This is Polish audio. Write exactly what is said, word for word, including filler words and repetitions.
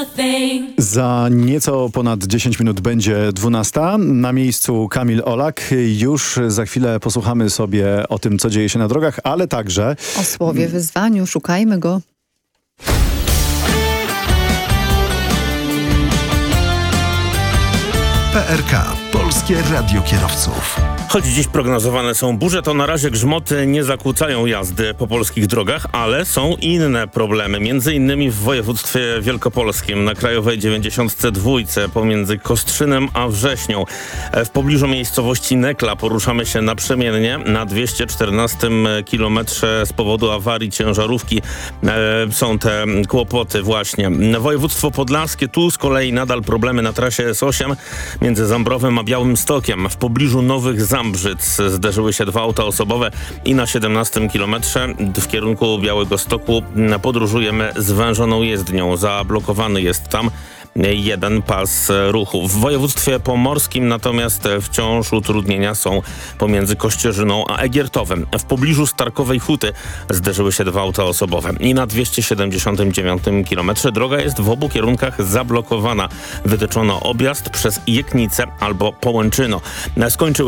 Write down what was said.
Za nieco ponad dziesięć minut będzie dwunasta. Na miejscu Kamil Olak. Już za chwilę posłuchamy sobie o tym, co dzieje się na drogach, ale także o słowie wyzwaniu. Szukajmy go. P R K. Polskie Radio Kierowców. Choć dziś prognozowane są burze, to na razie grzmoty nie zakłócają jazdy po polskich drogach, ale są inne problemy. Między innymi w województwie wielkopolskim na krajowej dziewięćdziesiątce dwa pomiędzy Kostrzynem a Wrześnią. W pobliżu miejscowości Nekla poruszamy się naprzemiennie. Na dwieście czternastym kilometrze z powodu awarii ciężarówki e, są te kłopoty właśnie. Województwo podlaskie, tu z kolei nadal problemy na trasie S osiem między Zambrowem a Białymstokiem. W pobliżu Nowych Zambrzyc zderzyły się dwa auta osobowe i na siedemnastym kilometrze w kierunku Białegostoku podróżujemy zwężoną jezdnią. Zablokowany jest tam jeden pas ruchu. W województwie pomorskim natomiast wciąż utrudnienia są pomiędzy Kościerzyną a Egiertowem. W pobliżu Starkowej Huty zderzyły się dwa auta osobowe i na dwieście siedemdziesiątym dziewiątym kilometrze droga jest w obu kierunkach zablokowana. Wytyczono objazd przez Jeknicę albo Połęczyno. Skończyły